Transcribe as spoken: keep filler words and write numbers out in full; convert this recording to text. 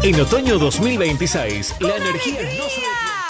En otoño dos mil veintiséis, la energía no se detiene.